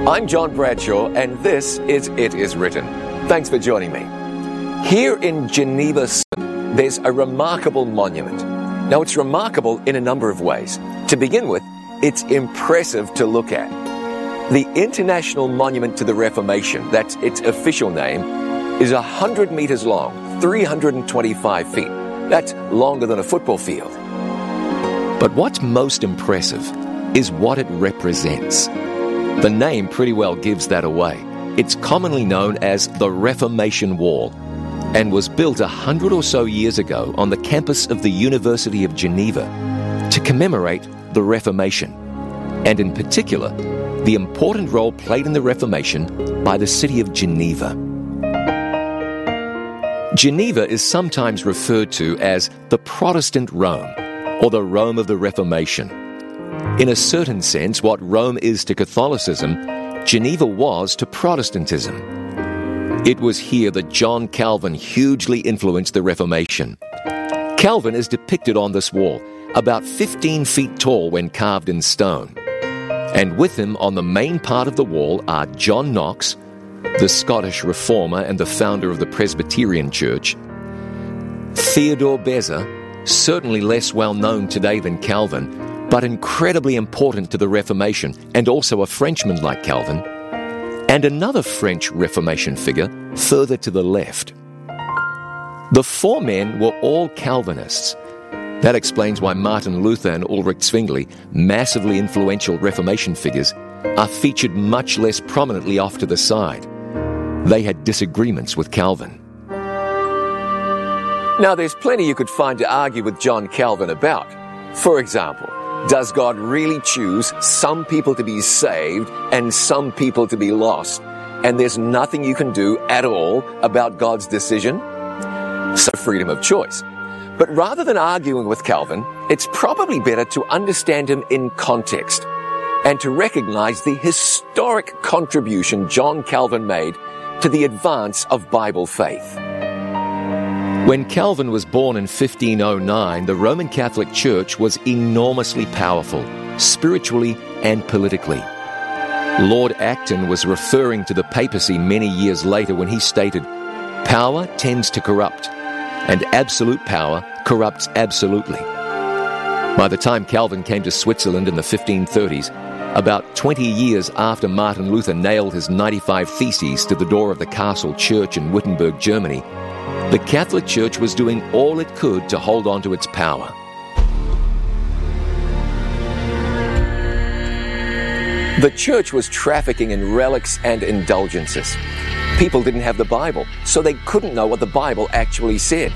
I'm John Bradshaw, and this is It Is Written. Thanks for joining me. Here in Geneva, there's a remarkable monument. Now, it's remarkable in a number of ways. To begin with, it's impressive to look at. The International Monument to the Reformation, that's its official name, is 100 meters long, 325 feet. That's longer than a football field. But what's most impressive is what it represents. The name pretty well gives that away. It's commonly known as the Reformation Wall and was built 100 or so years ago on the campus of the University of Geneva to commemorate the Reformation, and in particular, the important role played in the Reformation by the city of Geneva. Geneva is sometimes referred to as the Protestant Rome, or the Rome of the Reformation. In a certain sense, what Rome is to Catholicism, Geneva was to Protestantism. It was here that John Calvin hugely influenced the Reformation. Calvin is depicted on this wall, about 15 feet tall when carved in stone. And with him on the main part of the wall are John Knox, the Scottish reformer and the founder of the Presbyterian Church, Theodore Beza, certainly less well known today than Calvin, but incredibly important to the Reformation, and also a Frenchman like Calvin, and another French Reformation figure further to the left. The four men were all Calvinists. That explains why Martin Luther and Ulrich Zwingli, massively influential Reformation figures, are featured much less prominently off to the side. They had disagreements with Calvin. Now, there's plenty you could find to argue with John Calvin about. For example, does God really choose some people to be saved and some people to be lost, and there's nothing you can do at all about God's decision? So, freedom of choice. But rather than arguing with Calvin, it's probably better to understand him in context and to recognize the historic contribution John Calvin made to the advance of Bible faith. When Calvin was born in 1509, the Roman Catholic Church was enormously powerful, spiritually and politically. Lord Acton was referring to the papacy many years later when he stated, "Power tends to corrupt, and absolute power corrupts absolutely." By the time Calvin came to Switzerland in the 1530s, about 20 years after Martin Luther nailed his 95 Theses to the door of the Castle Church in Wittenberg, Germany, the Catholic Church was doing all it could to hold on to its power. The church was trafficking in relics and indulgences. People didn't have the Bible, so they couldn't know what the Bible actually said.